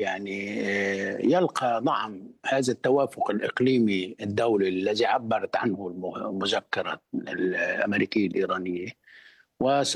يعني يلقى دعم هذا التوافق الإقليمي الدولي الذي عبرت عنه المذكرة الأمريكية الإيرانية، وس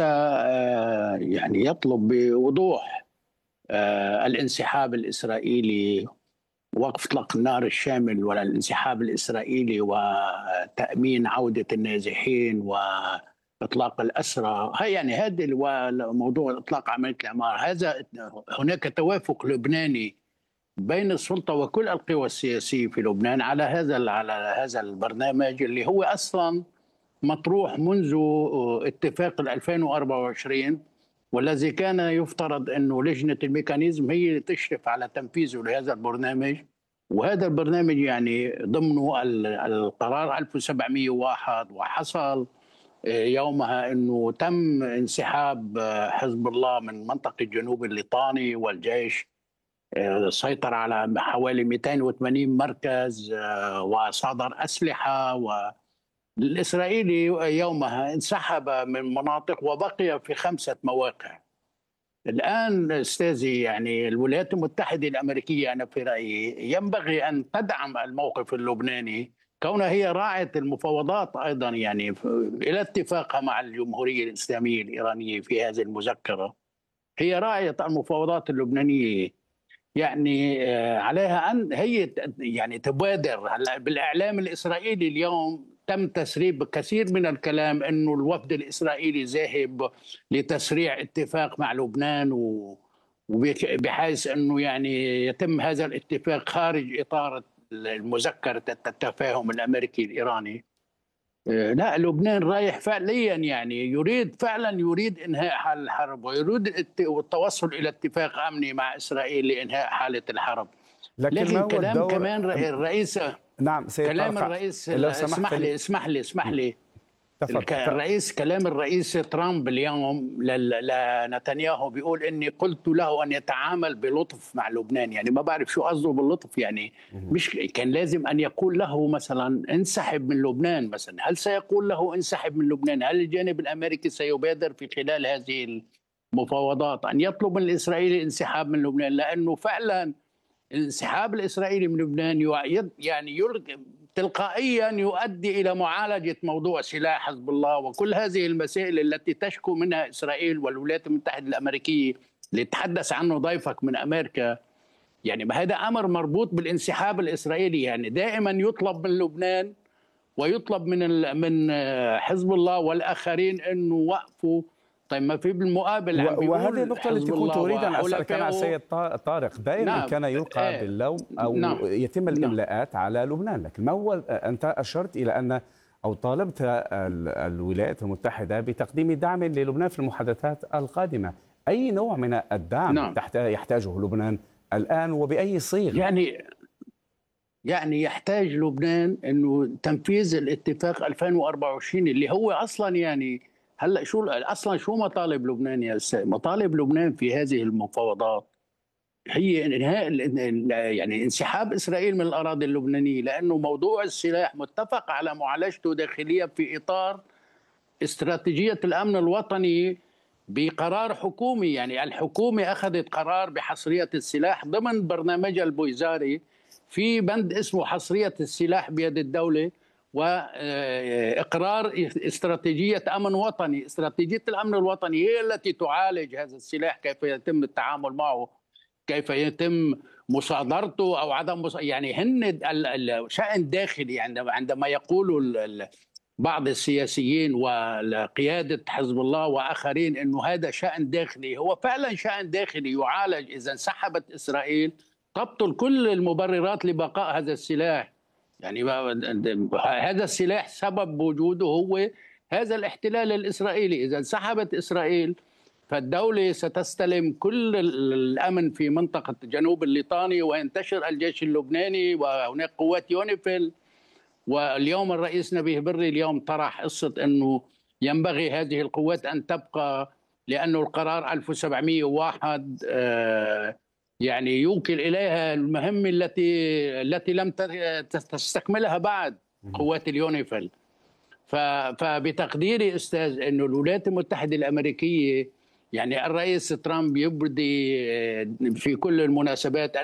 يعني يطلب بوضوح الانسحاب الإسرائيلي، وقف إطلاق النار الشامل ولا الانسحاب الإسرائيلي، وتأمين عودة النازحين وإطلاق الأسرى. يعني هذا موضوع إطلاق عملية الإعمار، هذا هناك توافق لبناني بين السلطة وكل القوى السياسية في لبنان على هذا البرنامج اللي هو أصلا مطروح منذ اتفاق 2024، والذي كان يفترض أنه لجنة الميكانيزم هي اللي تشرف على تنفيذه لهذا البرنامج. وهذا البرنامج يعني ضمنه القرار 1701، وحصل يومها أنه تم انسحاب حزب الله من منطقة الجنوب الليطاني، والجيش سيطر على حوالي 280 مركز وصادر أسلحة، والإسرائيلي يومها انسحب من مناطق وبقي في 5 مواقع. الآن أستاذي يعني الولايات المتحدة الأمريكية أنا في رأيي ينبغي أن تدعم الموقف اللبناني، كونها هي راعت المفاوضات أيضا يعني إلى اتفاقها مع الجمهورية الإسلامية الإيرانية في هذه المذكرة. هي راعت المفاوضات اللبنانية، يعني عليها أن هي يعني تبادر. بالإعلام الإسرائيلي اليوم تم تسريب كثير من الكلام أنه الوفد الإسرائيلي ذاهب لتسريع اتفاق مع لبنان، وبحيث أنه يعني يتم هذا الاتفاق خارج إطار المذكرة التفاهم الأمريكي الإيراني. لا، لبنان رايح فعليا يعني يريد انهاء حال الحرب، ويريد التوصل الى اتفاق امني مع اسرائيل لانهاء حاله الحرب. لكن كلام كمان الرئيس، نعم سيد كلام الرئيس، اسمح لي كلام الرئيس ترامب اليوم لنتنياهو بيقول اني قلت له ان يتعامل بلطف مع لبنان. يعني ما بعرف شو قصده باللطف، يعني مش كان لازم ان يقول له مثلا انسحب من لبنان مثلا؟ هل سيقول له انسحب من لبنان؟ هل الجانب الامريكي سيبادر في خلال هذه المفاوضات ان يطلب من الاسرائيلي الانسحاب من لبنان؟ لانه فعلا الانسحاب الاسرائيلي من لبنان يعني تلقائيا يؤدي الى معالجه موضوع سلاح حزب الله وكل هذه المسائل التي تشكو منها اسرائيل والولايات المتحده الامريكيه اللي تحدث عنه ضيفك من امريكا. يعني هذا امر مربوط بالانسحاب الاسرائيلي، يعني دائما يطلب من لبنان ويطلب من حزب الله والاخرين انه وقفوا. طيب ما في بالمقابل وهذه النقطة التي كنت أريد أن أسألك عنها سيد طارق. دائما نعم كان يلقى باللوم أو يتم الإملاءات على لبنان، لكن ما هو أنت أشرت إلى أن أو طالبت الولايات المتحدة بتقديم دعم للبنان في المحادثات القادمة. أي نوع من الدعم يحتاجه لبنان الآن وبأي صيغة؟ يعني يحتاج لبنان انه تنفيذ الاتفاق 2024 اللي هو اصلا يعني هلا شو مطالب لبنان يا استاذ؟ مطالب لبنان في هذه المفاوضات هي انهاء يعني انسحاب اسرائيل من الاراضي اللبنانيه، لانه موضوع السلاح متفق على معالجته داخليا في اطار استراتيجيه الامن الوطني بقرار حكومي. يعني الحكومه اخذت قرار بحصريه السلاح ضمن برنامجها البويزاري في بند اسمه حصريه السلاح بيد الدوله، وإقرار استراتيجية أمن وطني. استراتيجية الأمن الوطني هي التي تعالج هذا السلاح، كيف يتم التعامل معه، كيف يتم مصادرته أو عدم يعني هن شأن داخلي. عندما يقول بعض السياسيين وقيادة حزب الله وآخرين أنه هذا شأن داخلي، هو فعلا شأن داخلي يعالج. إذا انسحبت إسرائيل تبطل كل المبررات لبقاء هذا السلاح. يعني هذا السلاح سبب وجوده هو هذا الاحتلال الإسرائيلي. إذا انسحبت إسرائيل فالدولة ستستلم كل الأمن في منطقة جنوب الليطاني وينتشر الجيش اللبناني، وهناك قوات يونيفيل. واليوم الرئيس نبيه بري اليوم طرح قصة أنه ينبغي هذه القوات أن تبقى، لأنه القرار 1701 يعني يوكل إليها المهمة التي لم تستكملها بعد قوات اليونيفيل. فبتقديري أستاذ أنه الولايات المتحدة الأمريكية يعني الرئيس ترامب يبدي في كل المناسبات